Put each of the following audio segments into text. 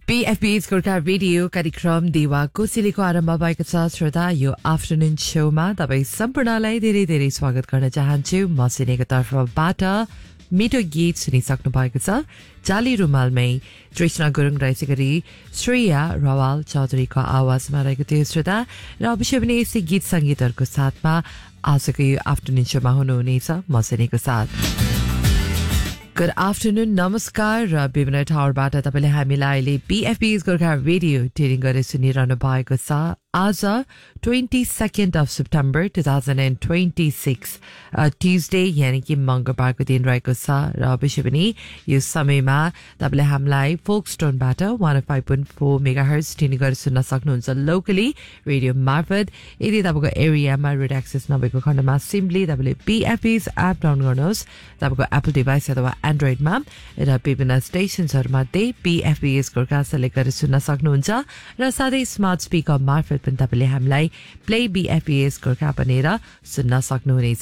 PFB's Gorkha radio कार्यक्रम देवा कोसेलीको आरम्भ भएको छ श्रोता यो आफ्टरनुन शोमा तपाई सम्पूर्णलाई धेरै धेरै स्वागत गर्न चाहन्छु म सिनेको तर्फबाट मिठो गीत सुनिसक्नु भएको छ जाली रुमालमै तृष्णा गुरुङ र यसैगरी श्रेया रवाल चौधरीको आवाजमा रहेको थियो श्रोता र अवश्य पनि यस्तै गीत संगीतहरूको साथमा आजको यो आफ्टरनुन शोमा हुनुहुनेछ म सिनेको साथ Good afternoon, नमस्कार र विभिन्न ठाउँबाट तपाईले हामीलाई अहिले PFB's गोर्खा रेडियो ट्युनिङ गरेर सुनिरहनु भएको छ आज 22nd of September 2026 Tuesday यानी कि मंगलबारको दिन रहेको छ र अवश्य पनि यो समयमा तपाईले हामीलाई फोकस्टोनबाट 105.4 मेगाहर्ट्ज ट्युनिङ गरेर सुन्न सक्नुहुन्छ लोकली रेडियो मार्फत यदि तपाईको एरियामा रेड एक्सेस नभएको खण्डमा सिम्पली तपाईले PFB's एप डाउनलोड गर्नुहोस् तपाईको एप्पल डिभाइस अथवा एन्ड्रोइडमा र विभिन्न स्टेशन्सहरुमध्ये PFB's गोर्खा सेलेक्ट गरेर सुन्न सक्नुहुन्छ र साथै स्मार्ट स्पिकर मार्फत पनि तपाईले हामीलाई प्ले BFB's गोर्खा भनेर सुन्न सक्नुहुनेछ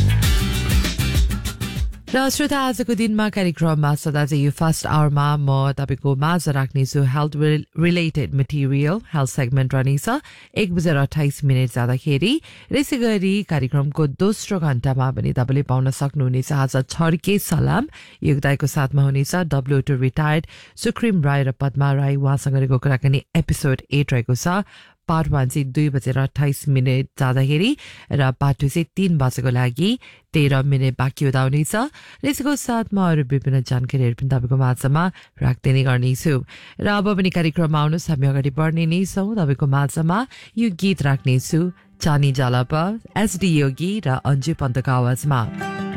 र श्रोता आजको दिनमा कार्यक्रममा सदा चाहिँ यो फर्स्ट आवरमा म तपाईको माझ राख्नेछु health related material health segment रहनेछ 1:28 जाँदाखेरि यसै गरी कार्यक्रमको दोस्रो घण्टामा पनि तपाईले पाउन सक्नुहुनेछ आज छड्के सलाम योगदायको साथमा हुनेछ W2 रिटायर्ड सुक्रिम राय र पद्मा राय उहाँसँग गरेको कुराकानी एपिसोड 8 रहेको छ पार्ट 1 चाहिँ 2:28 जाँदाखेरि र पार्ट 2 चाहिँ 3 बजेको लागि 13 मिनेट बाँकी हुँदा हुनेछ र यसको साथमा अरू विभिन्न जानकारीहरू पनि तपाईँको माझमा राख्दै नै गर्नेछु र अब पनि कार्यक्रममा आउनुहोस् हामी अगाडि बढ्ने नै छौँ तपाईँको माझमा यो गीत राख्नेछु चानी जालापा SD योगी र अन्जु पन्तको आवाजमा